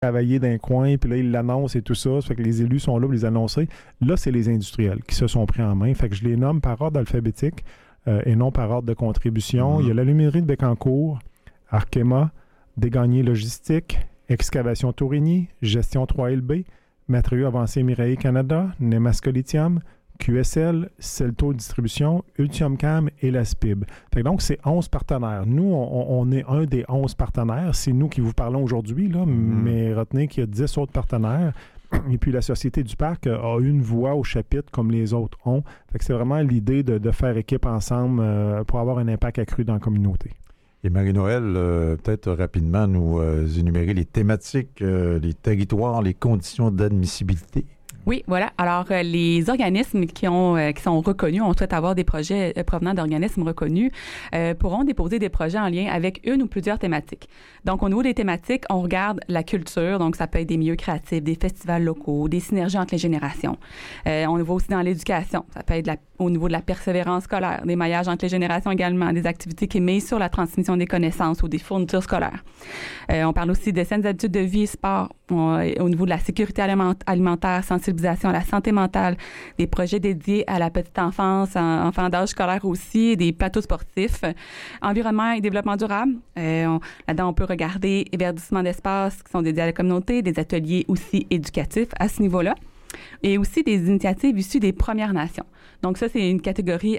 travailler d'un coin, puis là, ils l'annoncent et tout ça. Ça fait que les élus sont là pour les annoncer. Là, c'est les industriels qui se sont pris en main. Fait que je les nomme par ordre alphabétique et non par ordre de contribution. Il y a l'aluminerie de Bécancour, Arkema, Desgagnés Logistique, Excavation Tourigny, Gestion 3LB, Matériaux avancés Mirae Canada, Nemasco Lithium, QSL, Celto Distribution, Ultiumcam et la SPIB. Fait que donc, c'est 11 partenaires. Nous, on est un des 11 partenaires. C'est nous qui vous parlons aujourd'hui, là, mais retenez qu'il y a 10 autres partenaires. Et puis, la Société du Parc a une voix au chapitre comme les autres ont. Fait que c'est vraiment l'idée de faire équipe ensemble pour avoir un impact accru dans la communauté. Et Marie-Noël, peut-être rapidement nous énumérer les thématiques, les territoires, les conditions d'admissibilité. Oui, voilà. Alors, les organismes qui sont reconnus, on souhaite avoir des projets provenant d'organismes reconnus, pourront déposer des projets en lien avec une ou plusieurs thématiques. Donc, au niveau des thématiques, on regarde la culture, donc ça peut être des milieux créatifs, des festivals locaux, des synergies entre les générations. On va aussi dans l'éducation, ça peut être au niveau de la persévérance scolaire, des maillages entre les générations également, des activités qui misent sur la transmission des connaissances ou des fournitures scolaires. On parle aussi de saines habitudes de vie et sport, au niveau de la sécurité alimentaire, sensibilisation à la santé mentale, des projets dédiés à la petite enfance, enfants d'âge scolaire aussi, des plateaux sportifs, environnement et développement durable. Là-dedans, on peut regarder verdissement d'espace qui sont dédiés à la communauté, des ateliers aussi éducatifs à ce niveau-là. Et aussi des initiatives issues des Premières Nations. Donc ça, c'est une catégorie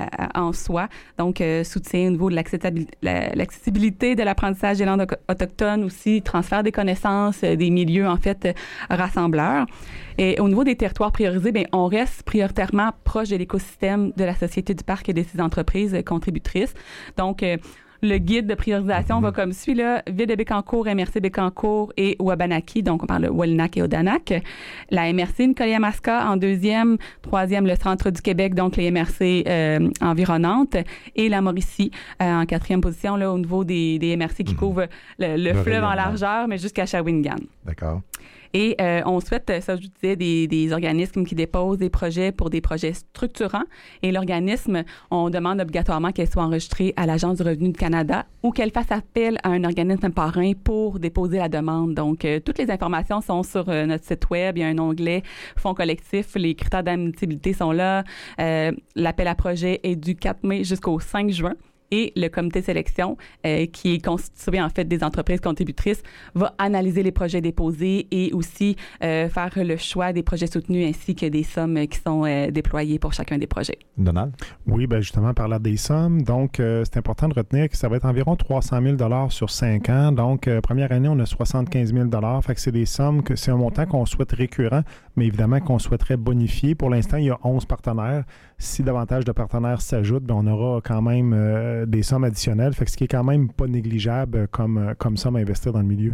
en soi. Donc, soutien au niveau de l'accessibilité de l'apprentissage des langues autochtones, aussi transfert des connaissances, des milieux, en fait, rassembleurs. Et au niveau des territoires priorisés, bien, on reste prioritairement proche de l'écosystème de la Société du Parc et de ses entreprises contributrices. Donc, le guide de priorisation va comme suit, là, Ville de Bécancour, MRC Bécancour et Wabanaki, donc on parle de Wallinac et Odanak. La MRC Nicolet-Yamaska en deuxième, troisième, le Centre du Québec, donc les MRC environnantes, et la Mauricie en quatrième position, là, au niveau des MRC qui couvrent le fleuve en largeur, mais jusqu'à Shawinigan. D'accord. Et on souhaite, ça je vous disais, des organismes qui déposent des projets pour des projets structurants. Et l'organisme, on demande obligatoirement qu'elle soit enregistrée à l'Agence du revenu du Canada ou qu'elle fasse appel à un organisme parrain pour déposer la demande. Donc, toutes les informations sont sur notre site web. Il y a un onglet Fonds collectifs. Les critères d'admissibilité sont là. L'appel à projet est du 4 mai jusqu'au 5 juin. Et le comité de sélection, qui est constitué en fait des entreprises contributrices, va analyser les projets déposés et aussi faire le choix des projets soutenus ainsi que des sommes qui sont déployées pour chacun des projets. Donald? Oui, bien justement, parlant des sommes, donc c'est important de retenir que ça va être environ 300 000 $ sur 5 ans. Donc, première année, on a 75 000 $. Fait que c'est des sommes, c'est un montant qu'on souhaite récurrent, mais évidemment qu'on souhaiterait bonifier. Pour l'instant, il y a 11 partenaires. Si davantage de partenaires s'ajoutent, bien, on aura quand même des sommes additionnelles, fait que ce qui est quand même pas négligeable comme somme à investir dans le milieu.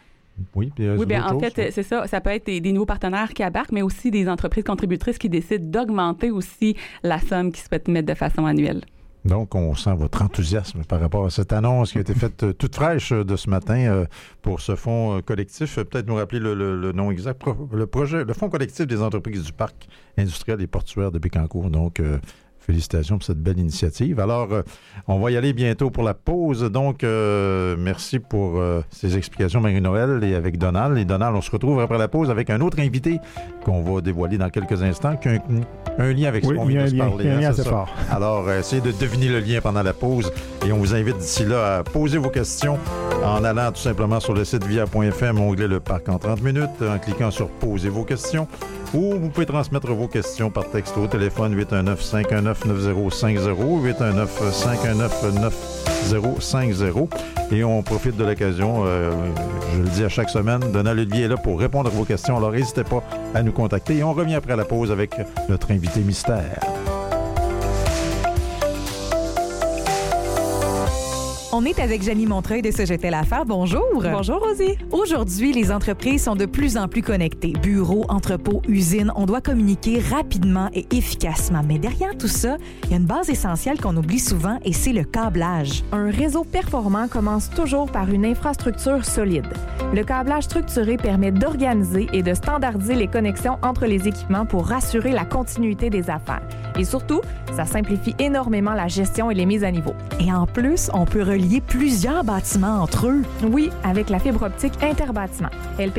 Oui, bien en fait, c'est ça. Ça peut être des nouveaux partenaires qui embarquent, mais aussi des entreprises contributrices qui décident d'augmenter aussi la somme qu'ils souhaitent mettre de façon annuelle. Donc, on sent votre enthousiasme par rapport à cette annonce qui a été faite toute fraîche de ce matin pour ce fonds collectif. Peut-être nous rappeler le nom exact. Le fonds collectif des entreprises du parc industriel et portuaire de Bécancour. Donc, félicitations pour cette belle initiative. Alors, on va y aller bientôt pour la pause. Donc, merci pour ces explications, Marie-Noël, et avec Donald. Et Donald, on se retrouve après la pause avec un autre invité qu'on va dévoiler dans quelques instants, qui a un lien avec ce qu'on vient de se parler. Il y a un lien assez fort. Alors, essayez de deviner le lien pendant la pause. Et on vous invite d'ici là à poser vos questions en allant tout simplement sur le site via.fm, onglet Le Parc en 30 minutes, en cliquant sur « Posez vos questions ». Ou vous pouvez transmettre vos questions par texto au téléphone 819-519-9050, 819-519-9050. Et on profite de l'occasion, je le dis à chaque semaine, Donald Olivier est là pour répondre à vos questions. Alors n'hésitez pas à nous contacter. Et on revient après la pause avec notre invité mystère. On est avec Janie Montreuil de Ce J'étais l'affaire. Bonjour. Bonjour, Rosie. Aujourd'hui, les entreprises sont de plus en plus connectées. Bureaux, entrepôts, usines, on doit communiquer rapidement et efficacement. Mais derrière tout ça, il y a une base essentielle qu'on oublie souvent et c'est le câblage. Un réseau performant commence toujours par une infrastructure solide. Le câblage structuré permet d'organiser et de standardiser les connexions entre les équipements pour assurer la continuité des affaires. Et surtout, ça simplifie énormément la gestion et les mises à niveau. Et en plus, on peut relier plusieurs bâtiments entre eux. Oui, avec la fibre optique interbâtiment. Elle